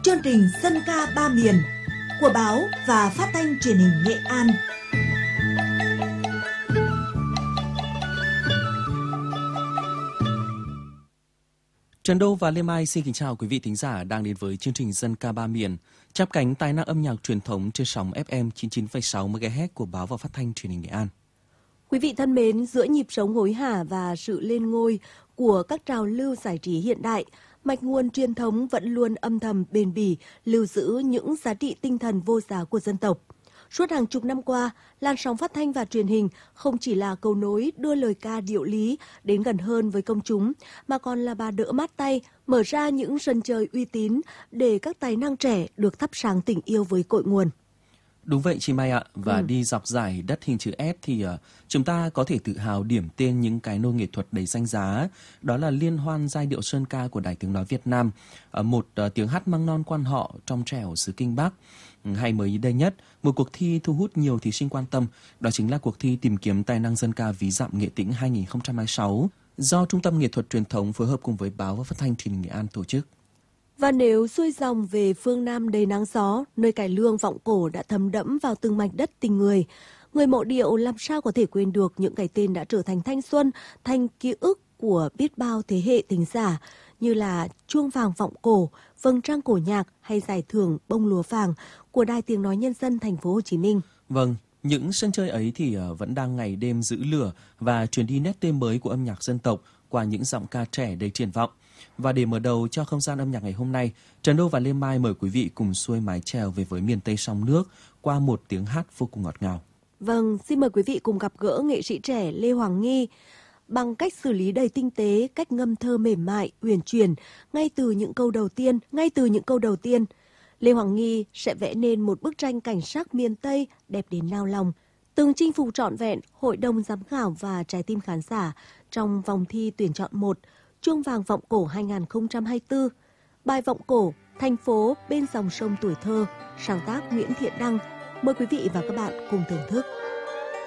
chương trình Dân ca ba miền của báo và phát thanh truyền hình Nghệ An. Trần Đô và Lê Mai xin kính chào quý vị thính giả đang đến với chương trình Dân ca ba miền, chắp cánh tài năng âm nhạc truyền thống trên sóng FM 99,6 MHz của báo và phát thanh truyền hình Nghệ An. Quý vị thân mến, giữa nhịp sống hối hả và sự lên ngôi của các trào lưu giải trí hiện đại, mạch nguồn truyền thống vẫn luôn âm thầm bền bỉ lưu giữ những giá trị tinh thần vô giá của dân tộc. Suốt hàng chục năm qua, làn sóng phát thanh và truyền hình không chỉ là cầu nối đưa lời ca điệu lý đến gần hơn với công chúng, mà còn là bà đỡ mát tay, mở ra những sân chơi uy tín để các tài năng trẻ được thắp sáng tình yêu với cội nguồn. Đúng vậy chị Mai ạ, và đi dọc dải đất hình chữ S thì chúng ta có thể tự hào điểm tên những cái nôi nghệ thuật đầy danh giá. Đó là Liên hoan giai điệu sơn ca của Đài Tiếng Nói Việt Nam, một tiếng hát măng non quan họ trong trẻo xứ Kinh Bắc. Hay mới đây nhất, một cuộc thi thu hút nhiều thí sinh quan tâm, đó chính là cuộc thi tìm kiếm tài năng dân ca ví dặm Nghệ Tĩnh 2026 do Trung tâm Nghệ thuật Truyền thống phối hợp cùng với báo và phát thanh truyền hình Nghệ An tổ chức. Và nếu xuôi dòng về phương Nam đầy nắng gió, nơi cải lương vọng cổ đã thấm đẫm vào từng mảnh đất tình người, người mộ điệu làm sao có thể quên được những cái tên đã trở thành thanh xuân, thành ký ức của biết bao thế hệ thính giả, như là Chuông vàng vọng cổ, Vầng trăng cổ nhạc hay giải thưởng Bông lúa vàng của Đài Tiếng Nói Nhân dân Thành phố Hồ Chí Minh. Vâng, những sân chơi ấy thì vẫn đang ngày đêm giữ lửa và truyền đi nét tươi mới của âm nhạc dân tộc qua những giọng ca trẻ đầy triển vọng. Và để mở đầu cho không gian âm nhạc ngày hôm nay, Trần Đô và Lê Mai mời quý vị cùng xuôi mái chèo về với miền Tây sông nước qua một tiếng hát vô cùng ngọt ngào. Vâng, xin mời quý vị cùng gặp gỡ nghệ sĩ trẻ Lê Hoàng Nghi. Bằng cách xử lý đầy tinh tế, cách ngâm thơ mềm mại, uyển chuyển, ngay từ những câu đầu tiên, Lê Hoàng Nghi sẽ vẽ nên một bức tranh cảnh sắc miền Tây đẹp đến nao lòng, từng chinh phục trọn vẹn hội đồng giám khảo và trái tim khán giả trong vòng thi tuyển chọn 1 Chuông vàng vọng cổ 2024. Bài vọng cổ, thành phố bên dòng sông tuổi thơ, sáng tác Nguyễn Thiện Đăng. Mời quý vị và các bạn cùng thưởng thức.